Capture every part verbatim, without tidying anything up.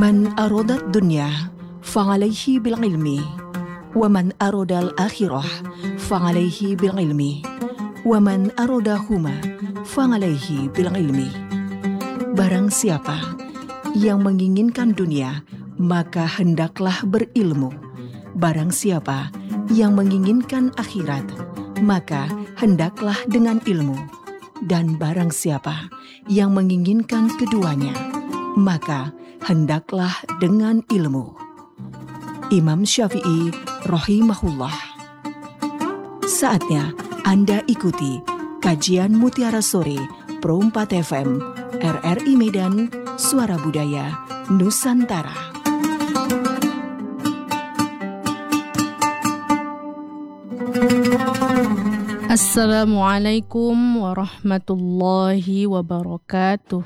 من أراد الدنيا فعليه بالعلم ومن أراد الآخرة فعليه بالعلم ومن أرادهما فعليه بالعلم. Barang siapa yang menginginkan dunia, maka hendaklah berilmu. Barang siapa yang menginginkan akhirat, maka hendaklah dengan ilmu. Dan barang siapa yang menginginkan keduanya, maka hendaklah dengan ilmu. Imam Syafi'i rahimahullah. Saatnya Anda ikuti kajian Mutiara Sore Pro empat F M R R I Medan, Suara Budaya Nusantara. Assalamualaikum warahmatullahi wabarakatuh.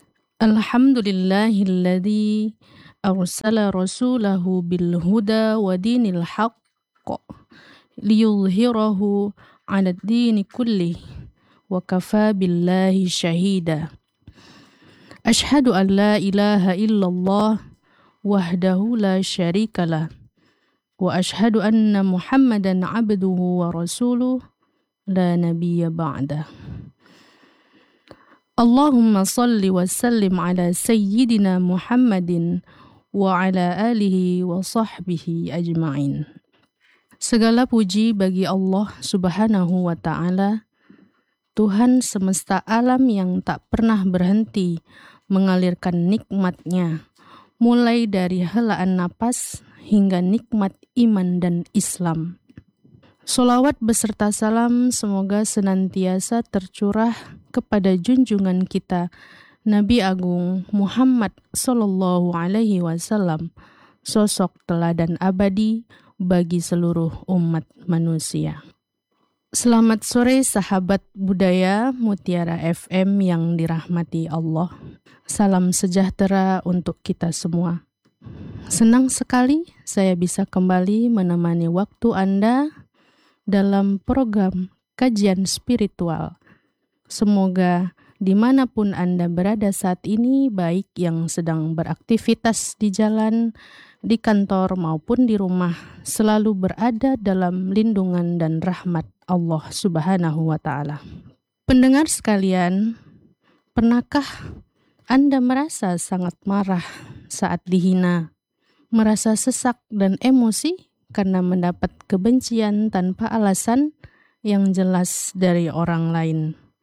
Alhamdulillahilladzi arsala rasulahu bil huda wa dinil haqq liyudhhirahu 'alad dini kullih wa kafa billahi syahida. Ashhadu an la ilaha illallah wahdahu la syarikalah wa ashhadu anna Muhammadan 'abduhu wa rasuluh la nabiyya ba'dah. Allahumma salli wa sallim ala sayyidina Muhammadin wa ala alihi wa sahbihi ajma'in. Segala puji bagi Allah Subhanahu wa ta'ala, Tuhan semesta alam yang tak pernah berhenti mengalirkan nikmat-Nya, mulai dari helaan napas hingga nikmat iman dan Islam. Sholawat beserta salam semoga senantiasa tercurah kepada junjungan kita Nabi Agung Muhammad Sallallahu Alaihi Wasallam, sosok teladan abadi bagi seluruh umat manusia. Selamat sore sahabat budaya Mutiara F M yang dirahmati Allah. Salam sejahtera untuk kita semua. Senang sekali saya bisa kembali menemani waktu Anda dalam program kajian spiritual. Semoga dimanapun Anda berada saat ini, baik yang sedang beraktivitas di jalan, di kantor maupun di rumah, selalu berada dalam lindungan dan rahmat Allah Subhanahu wa ta'ala. Pendengar sekalian, pernahkah Anda merasa sangat marah saat dihina, merasa sesak dan emosi karena mendapat kebencian tanpa alasan yang jelas dari orang lain?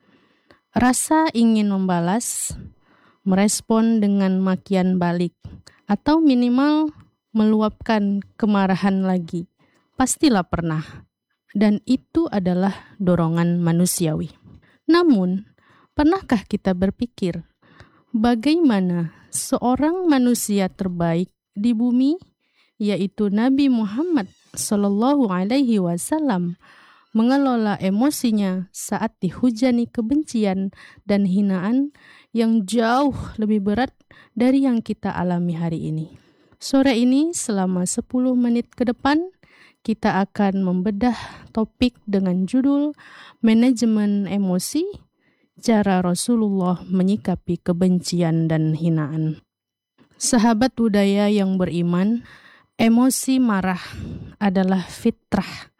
Rasa ingin membalas, merespon dengan makian balik, atau minimal meluapkan kemarahan lagi. Pastilah pernah. Dan itu adalah dorongan manusiawi. Namun, pernahkah kita berpikir bagaimana seorang manusia terbaik di bumi, yaitu Nabi Muhammad Sallallahu Alaihi Wasallam, mengelola emosinya saat dihujani kebencian dan hinaan yang jauh lebih berat dari yang kita alami hari ini? Sore ini selama sepuluh menit ke depan, kita akan membedah topik dengan judul Manajemen Emosi, Cara Rasulullah Menyikapi Kebencian dan Hinaan. Sahabat budaya yang beriman, emosi marah adalah fitrah.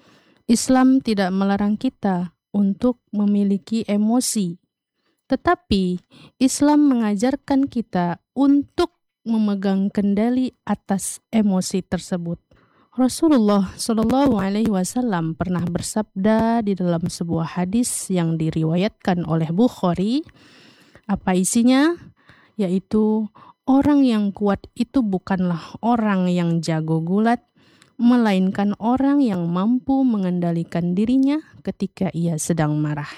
Islam tidak melarang kita untuk memiliki emosi, tetapi Islam mengajarkan kita untuk memegang kendali atas emosi tersebut. Rasulullah Shallallahu Alaihi Wasallam pernah bersabda di dalam sebuah hadis yang diriwayatkan oleh Bukhari. Apa isinya? Yaitu orang yang kuat itu bukanlah orang yang jago gulat, melainkan orang yang mampu mengendalikan dirinya ketika ia sedang marah.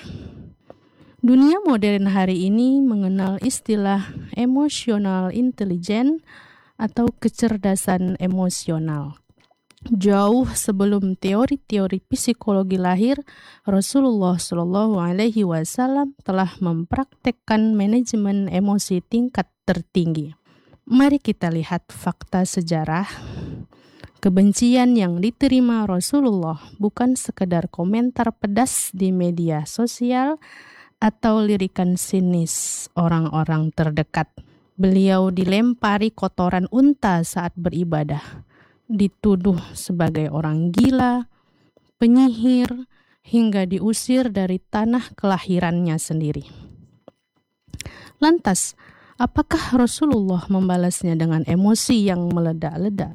Dunia modern hari ini mengenal istilah emotional intelligence atau kecerdasan emosional. Jauh sebelum teori-teori psikologi lahir, Rasulullah Shallallahu Alaihi Wasallam telah mempraktekkan manajemen emosi tingkat tertinggi. Mari kita lihat fakta sejarah. Kebencian yang diterima Rasulullah bukan sekedar komentar pedas di media sosial atau lirikan sinis orang-orang terdekat. Beliau dilempari kotoran unta saat beribadah, dituduh sebagai orang gila, penyihir, hingga diusir dari tanah kelahirannya sendiri. Lantas, apakah Rasulullah membalasnya dengan emosi yang meledak-ledak?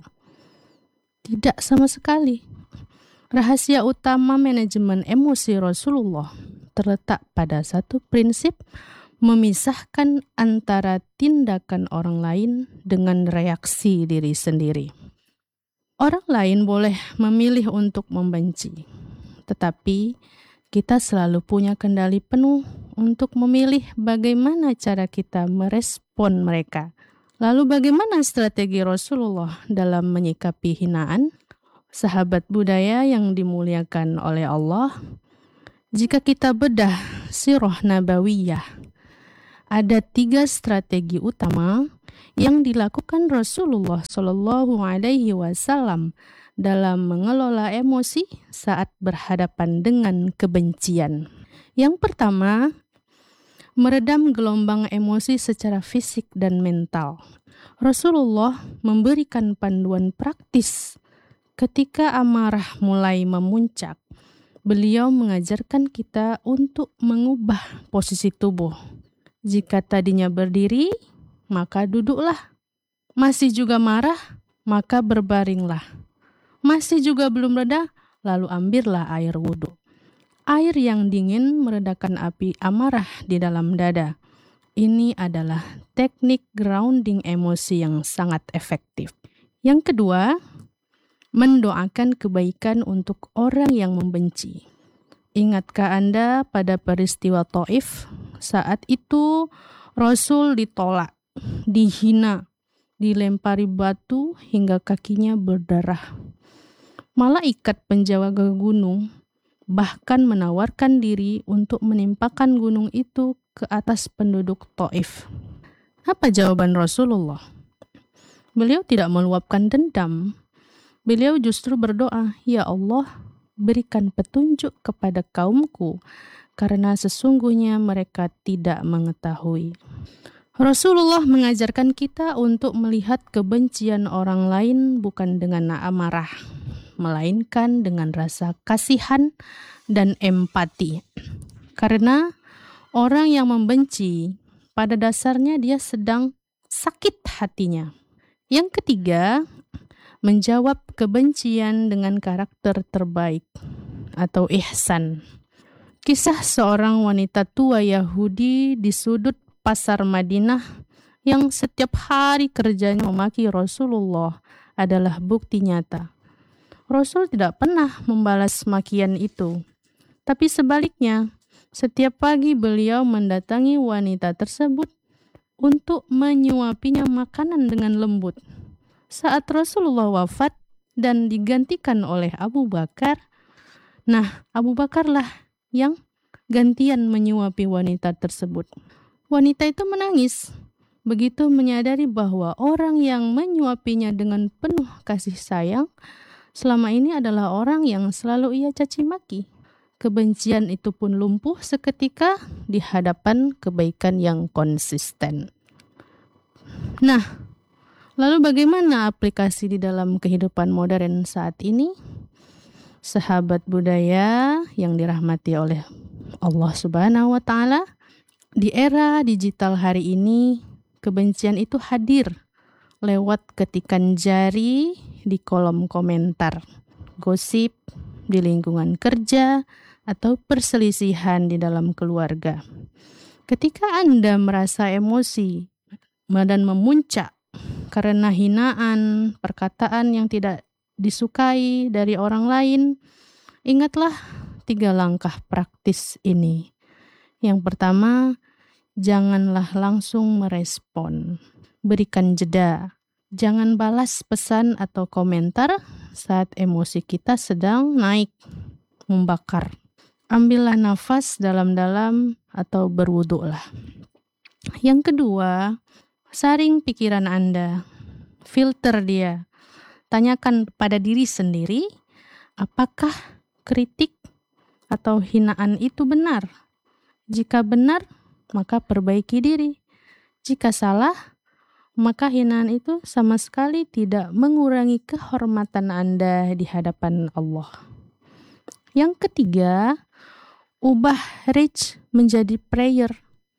Tidak sama sekali. Rahasia utama manajemen emosi Rasulullah terletak pada satu prinsip: memisahkan antara tindakan orang lain dengan reaksi diri sendiri. Orang lain boleh memilih untuk membenci, tetapi kita selalu punya kendali penuh untuk memilih bagaimana cara kita merespon mereka. Lalu bagaimana strategi Rasulullah dalam menyikapi hinaan? Sahabat budaya yang dimuliakan oleh Allah, jika kita bedah sirah nabawiyah, ada tiga strategi utama yang dilakukan Rasulullah Shallallahu Alaihi Wasallam dalam mengelola emosi saat berhadapan dengan kebencian. Yang pertama, meredam gelombang emosi secara fisik dan mental. Rasulullah memberikan panduan praktis ketika amarah mulai memuncak. Beliau mengajarkan kita untuk mengubah posisi tubuh. Jika tadinya berdiri, maka duduklah. Masih juga marah, maka berbaringlah. Masih juga belum reda, lalu ambillah air wudhu. Air yang dingin meredakan api amarah di dalam dada. Ini adalah teknik grounding emosi yang sangat efektif. Yang kedua, mendoakan kebaikan untuk orang yang membenci. Ingatkah Anda pada peristiwa Thaif? Saat itu Rasul ditolak, dihina, dilempari batu hingga kakinya berdarah. Malaikat penjaga gunung bahkan menawarkan diri untuk menimpakan gunung itu ke atas penduduk Thaif. Apa jawaban Rasulullah? Beliau tidak meluapkan dendam. Beliau justru berdoa, "Ya Allah, berikan petunjuk kepada kaumku, karena sesungguhnya mereka tidak mengetahui." Rasulullah mengajarkan kita untuk melihat kebencian orang lain bukan dengan amarah, melainkan dengan rasa kasihan dan empati. Karena orang yang membenci, pada dasarnya dia sedang sakit hatinya. Yang ketiga, menjawab kebencian dengan karakter terbaik atau ihsan. Kisah seorang wanita tua Yahudi di sudut pasar Madinah yang setiap hari kerjanya memaki Rasulullah adalah bukti nyata. Rasul tidak pernah membalas makian itu, tapi sebaliknya, setiap pagi beliau mendatangi wanita tersebut untuk menyuapinya makanan dengan lembut. Saat Rasulullah wafat dan digantikan oleh Abu Bakar, nah Abu Bakarlah yang gantian menyuapi wanita tersebut. Wanita itu menangis, begitu menyadari bahwa orang yang menyuapinya dengan penuh kasih sayang selama ini adalah orang yang selalu ia caci maki. Kebencian itu pun lumpuh seketika di hadapan kebaikan yang konsisten. Nah, lalu bagaimana aplikasi di dalam kehidupan modern saat ini? Sahabat budaya yang dirahmati oleh Allah Subhanahu wa Ta'ala, di era digital hari ini, kebencian itu hadir lewat ketikan jari di kolom komentar, gosip di lingkungan kerja, atau perselisihan di dalam keluarga. Ketika Anda merasa emosi dan memuncak karena hinaan, perkataan yang tidak disukai dari orang lain, ingatlah tiga langkah praktis ini. Yang pertama, janganlah langsung merespon. Berikan jeda. Jangan balas pesan atau komentar saat emosi kita sedang naik, membakar. Ambillah nafas dalam-dalam atau berwuduklah. Yang kedua, saring pikiran Anda. Filter dia. Tanyakan pada diri sendiri, apakah kritik atau hinaan itu benar? Jika benar, maka perbaiki diri. Jika salah, maka hinaan itu sama sekali tidak mengurangi kehormatan Anda di hadapan Allah. Yang ketiga, ubah rich menjadi prayer.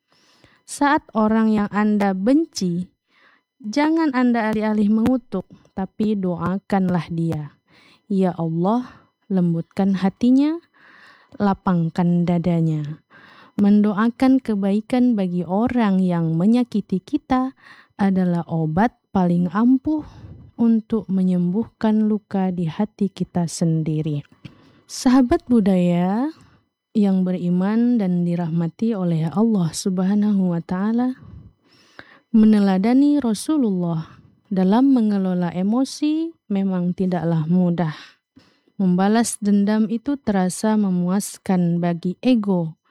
Saat orang yang Anda benci, jangan Anda alih-alih mengutuk, tapi doakanlah dia. Ya Allah, lembutkan hatinya, lapangkan dadanya. Mendoakan kebaikan bagi orang yang menyakiti kita adalah obat paling ampuh untuk menyembuhkan luka di hati kita sendiri. Sahabat budaya yang beriman dan dirahmati oleh Allah Subhanahu wa Ta'ala, meneladani Rasulullah dalam mengelola emosi memang tidaklah mudah. Membalas dendam itu terasa memuaskan bagi ego,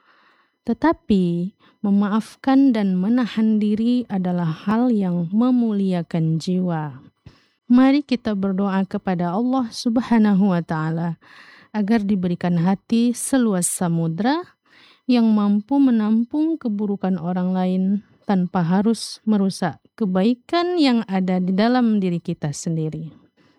tetapi memaafkan dan menahan diri adalah hal yang memuliakan jiwa. Mari kita berdoa kepada Allah Subhanahu wa Ta'ala agar diberikan hati seluas samudra yang mampu menampung keburukan orang lain tanpa harus merusak kebaikan yang ada di dalam diri kita sendiri.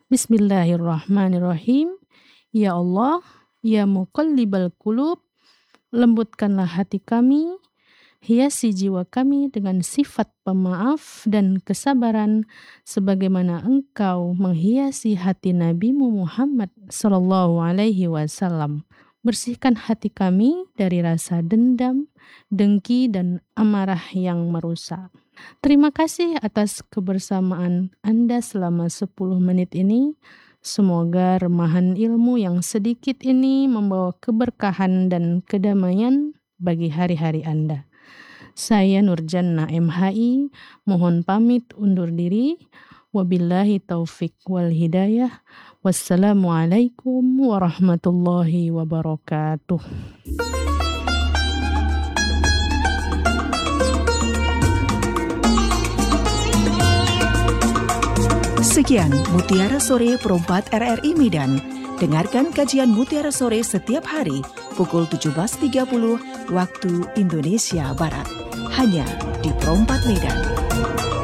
Bismillahirrahmanirrahim. Ya Allah, ya muqallibal qulub, lembutkanlah hati kami, hiasi jiwa kami dengan sifat pemaaf dan kesabaran sebagaimana Engkau menghiasi hati Nabi-Mu Muhammad sallallahu alaihi wasallam. Bersihkan hati kami dari rasa dendam, dengki, dan amarah yang merusak. Terima kasih atas kebersamaan Anda selama sepuluh menit ini. Semoga remahan ilmu yang sedikit ini membawa keberkahan dan kedamaian bagi hari-hari Anda. Saya Nurjannah M H I, mohon pamit undur diri. Wabillahi taufik wal hidayah. Wassalamualaikum warahmatullahi wabarakatuh. Sekian Mutiara Sore Perempat R R I Medan. Dengarkan kajian Mutiara Sore setiap hari pukul tujuh belas tiga puluh waktu Indonesia Barat. Hanya di Perempat Medan.